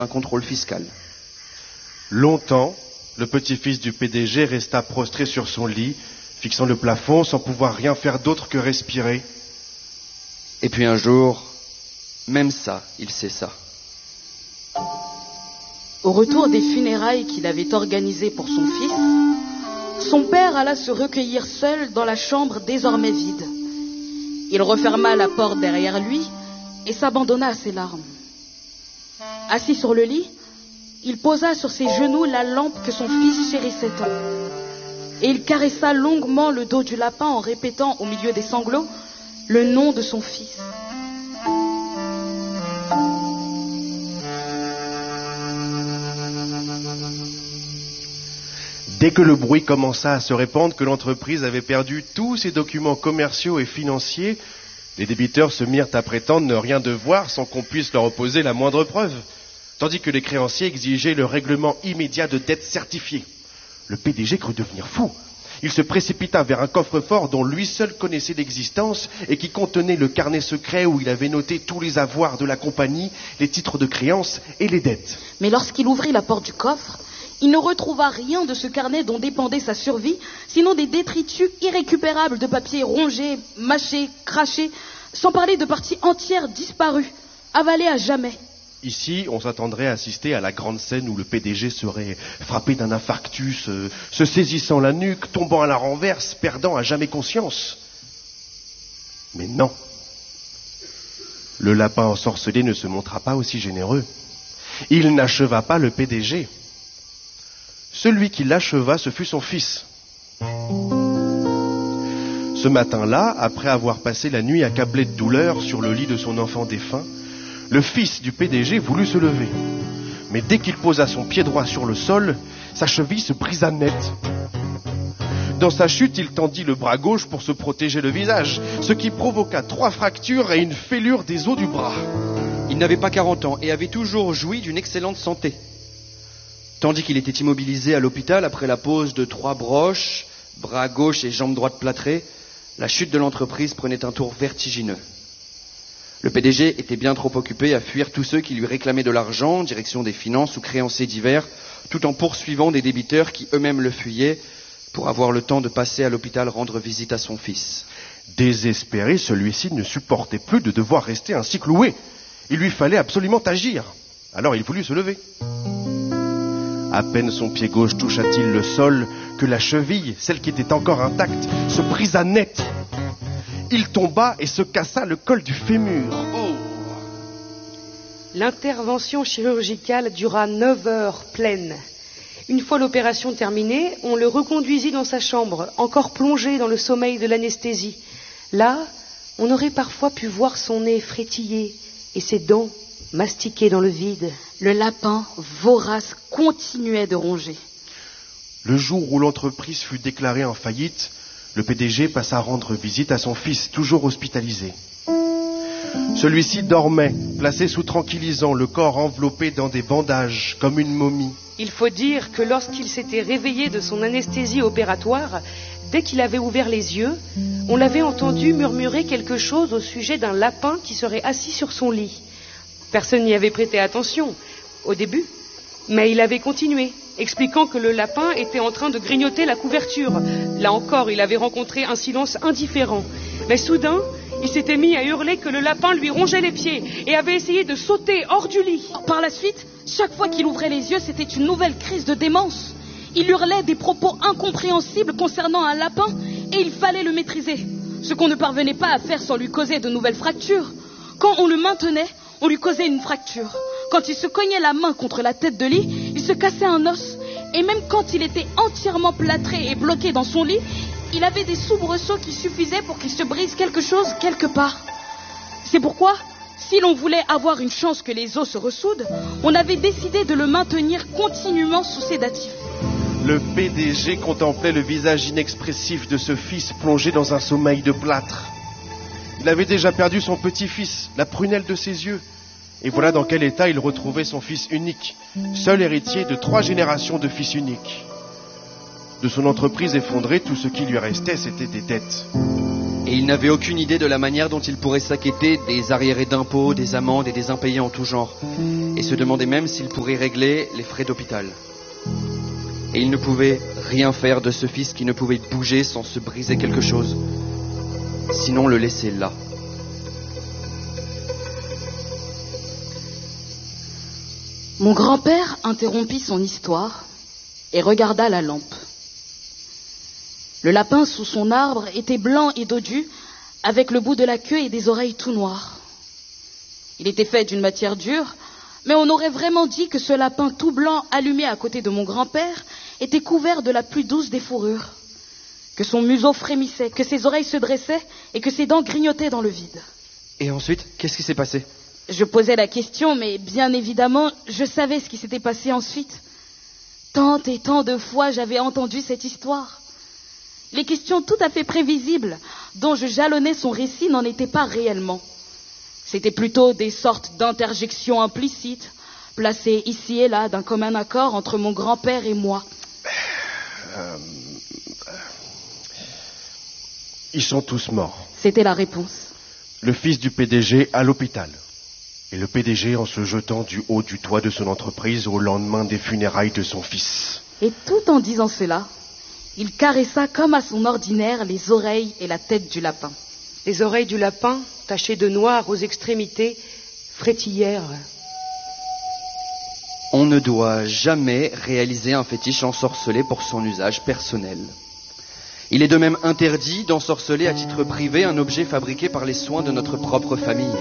un contrôle fiscal. Longtemps, le petit-fils du PDG resta prostré sur son lit, fixant le plafond sans pouvoir rien faire d'autre que respirer. Et puis un jour, même ça, il cessa. Au retour des funérailles qu'il avait organisées pour son fils, son père alla se recueillir seul dans la chambre désormais vide. Il referma la porte derrière lui et s'abandonna à ses larmes. Assis sur le lit, il posa sur ses genoux la lampe que son fils chérissait tant. Et il caressa longuement le dos du lapin en répétant au milieu des sanglots le nom de son fils. Dès que le bruit commença à se répandre que l'entreprise avait perdu tous ses documents commerciaux et financiers, les débiteurs se mirent à prétendre ne rien devoir sans qu'on puisse leur opposer la moindre preuve, tandis que les créanciers exigeaient le règlement immédiat de dettes certifiées. Le PDG crut devenir fou. Il se précipita vers un coffre-fort dont lui seul connaissait l'existence et qui contenait le carnet secret où il avait noté tous les avoirs de la compagnie, les titres de créance et les dettes. Mais lorsqu'il ouvrit la porte du coffre, il ne retrouva rien de ce carnet dont dépendait sa survie, sinon des détritus irrécupérables de papier rongés, mâchés, crachés, sans parler de parties entières disparues, avalées à jamais. Ici, on s'attendrait à assister à la grande scène où le PDG serait frappé d'un infarctus, se saisissant la nuque, tombant à la renverse, perdant à jamais conscience. Mais non. Le lapin ensorcelé ne se montra pas aussi généreux. Il n'acheva pas le PDG. Celui qui l'acheva, ce fut son fils. Ce matin-là, après avoir passé la nuit accablé de douleur sur le lit de son enfant défunt, le fils du PDG voulut se lever. Mais dès qu'il posa son pied droit sur le sol, sa cheville se brisa net. Dans sa chute, il tendit le bras gauche pour se protéger le visage, ce qui provoqua 3 fractures et une fêlure des os du bras. Il n'avait pas 40 ans et avait toujours joui d'une excellente santé. Tandis qu'il était immobilisé à l'hôpital après la pose de 3 broches, bras gauche et jambe droite plâtrées, la chute de l'entreprise prenait un tour vertigineux. Le PDG était bien trop occupé à fuir tous ceux qui lui réclamaient de l'argent, direction des finances ou créanciers divers, tout en poursuivant des débiteurs qui eux-mêmes le fuyaient pour avoir le temps de passer à l'hôpital rendre visite à son fils. Désespéré, celui-ci ne supportait plus de devoir rester ainsi cloué. Il lui fallait absolument agir. Alors il voulut se lever. À peine son pied gauche toucha-t-il le sol que la cheville, celle qui était encore intacte, se brisa net. Il tomba et se cassa le col du fémur. Oh. L'intervention chirurgicale dura 9 heures pleines. Une fois l'opération terminée, on le reconduisit dans sa chambre, encore plongé dans le sommeil de l'anesthésie. Là, on aurait parfois pu voir son nez frétiller et ses dents mastiquées dans le vide. Le lapin, vorace, continuait de ronger. Le jour où l'entreprise fut déclarée en faillite, le PDG passa rendre visite à son fils, toujours hospitalisé. Celui-ci dormait, placé sous tranquillisant, le corps enveloppé dans des bandages, comme une momie. Il faut dire que lorsqu'il s'était réveillé de son anesthésie opératoire, dès qu'il avait ouvert les yeux, on l'avait entendu murmurer quelque chose au sujet d'un lapin qui serait assis sur son lit. Personne n'y avait prêté attention, au début, mais il avait continué, expliquant que le lapin était en train de grignoter la couverture. Là encore, il avait rencontré un silence indifférent. Mais soudain, il s'était mis à hurler que le lapin lui rongeait les pieds et avait essayé de sauter hors du lit. Par la suite, chaque fois qu'il ouvrait les yeux, c'était une nouvelle crise de démence. Il hurlait des propos incompréhensibles concernant un lapin et il fallait le maîtriser, ce qu'on ne parvenait pas à faire sans lui causer de nouvelles fractures. Quand on le maintenait, on lui causait une fracture. Quand il se cognait la main contre la tête de lit, il se cassait un os. Et même quand il était entièrement plâtré et bloqué dans son lit, il avait des soubresauts qui suffisaient pour qu'il se brise quelque chose quelque part. C'est pourquoi, si l'on voulait avoir une chance que les os se ressoudent, on avait décidé de le maintenir continuellement sous sédatif. Le PDG contemplait le visage inexpressif de ce fils plongé dans un sommeil de plâtre. Il avait déjà perdu son petit-fils, la prunelle de ses yeux. Et voilà dans quel état il retrouvait son fils unique, seul héritier de 3 générations de fils uniques. De son entreprise effondrée, tout ce qui lui restait, c'était des dettes. Et il n'avait aucune idée de la manière dont il pourrait s'acquitter des arriérés d'impôts, des amendes et des impayés en tout genre. Et se demandait même s'il pourrait régler les frais d'hôpital. Et il ne pouvait rien faire de ce fils qui ne pouvait bouger sans se briser quelque chose. Sinon le laisser là. Mon grand-père interrompit son histoire et regarda la lampe. Le lapin sous son arbre était blanc et dodu, avec le bout de la queue et des oreilles tout noires. Il était fait d'une matière dure, mais on aurait vraiment dit que ce lapin tout blanc allumé à côté de mon grand-père était couvert de la plus douce des fourrures, que son museau frémissait, que ses oreilles se dressaient et que ses dents grignotaient dans le vide. Et ensuite, qu'est-ce qui s'est passé? Je posais la question, mais bien évidemment, je savais ce qui s'était passé ensuite. Tant et tant de fois, j'avais entendu cette histoire. Les questions tout à fait prévisibles, dont je jalonnais son récit, n'en étaient pas réellement. C'était plutôt des sortes d'interjections implicites, placées ici et là d'un commun accord entre mon grand-père et moi. Ils sont tous morts. C'était la réponse. Le fils du PDG à l'hôpital. Et le PDG en se jetant du haut du toit de son entreprise au lendemain des funérailles de son fils. Et tout en disant cela, il caressa comme à son ordinaire les oreilles et la tête du lapin. Les oreilles du lapin, tachées de noir aux extrémités, frétillèrent. On ne doit jamais réaliser un fétiche ensorcelé pour son usage personnel. Il est de même interdit d'ensorceler à titre privé un objet fabriqué par les soins de notre propre famille.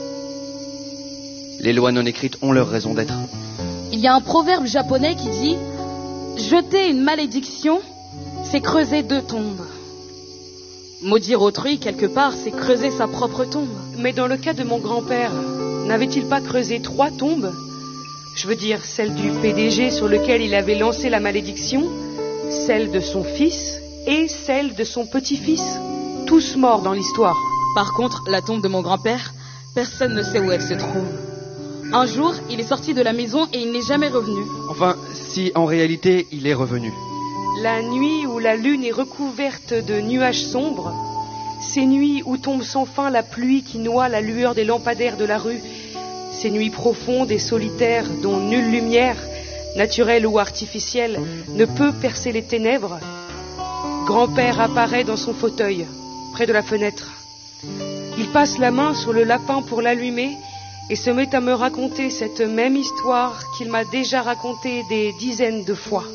Les lois non écrites ont leur raison d'être. Il y a un proverbe japonais qui dit « Jeter une malédiction, c'est creuser 2 tombes. » Maudire autrui, quelque part, c'est creuser sa propre tombe. Mais dans le cas de mon grand-père, n'avait-il pas creusé 3 tombes? Je veux dire, celle du PDG sur lequel il avait lancé la malédiction, celle de son fils et celle de son petit-fils, tous morts dans l'histoire. Par contre, la tombe de mon grand-père, personne ne sait où elle se trouve. Un jour, il est sorti de la maison et il n'est jamais revenu. Enfin, si en réalité il est revenu. La nuit où la lune est recouverte de nuages sombres, ces nuits où tombe sans fin la pluie qui noie la lueur des lampadaires de la rue, ces nuits profondes et solitaires dont nulle lumière, naturelle ou artificielle, ne peut percer les ténèbres, grand-père apparaît dans son fauteuil, près de la fenêtre. Il passe la main sur le lapin pour l'allumer et se met à me raconter cette même histoire qu'il m'a déjà racontée des dizaines de fois.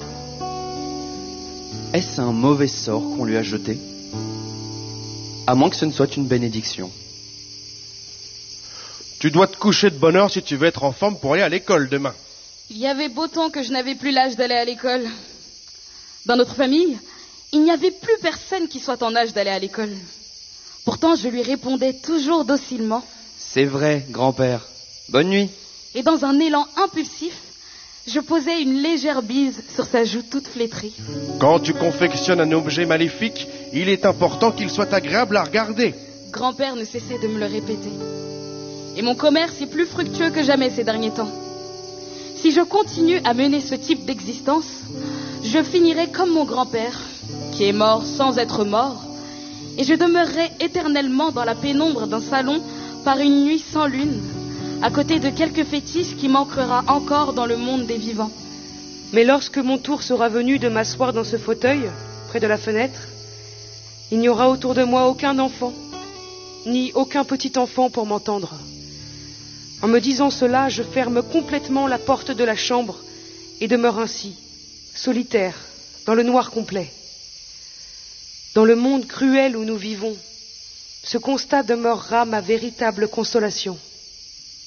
Est-ce un mauvais sort qu'on lui a jeté? À moins que ce ne soit une bénédiction. Tu dois te coucher de bonne heure si tu veux être en forme pour aller à l'école demain. Il y avait beau temps que je n'avais plus l'âge d'aller à l'école. Dans notre famille, il n'y avait plus personne qui soit en âge d'aller à l'école. Pourtant, je lui répondais toujours docilement. C'est vrai, grand-père. Bonne nuit. Et dans un élan impulsif, je posais une légère bise sur sa joue toute flétrie. Quand tu confectionnes un objet maléfique, il est important qu'il soit agréable à regarder. Grand-père ne cessait de me le répéter. Et mon commerce est plus fructueux que jamais ces derniers temps. Si je continue à mener ce type d'existence, je finirai comme mon grand-père, qui est mort sans être mort, et je demeurerai éternellement dans la pénombre d'un salon par une nuit sans lune, à côté de quelques fétiches qui manquera encore dans le monde des vivants. Mais lorsque mon tour sera venu de m'asseoir dans ce fauteuil, près de la fenêtre, il n'y aura autour de moi aucun enfant, ni aucun petit enfant pour m'entendre. En me disant cela, je ferme complètement la porte de la chambre et demeure ainsi, solitaire, dans le noir complet. Dans le monde cruel où nous vivons, ce constat demeurera ma véritable consolation.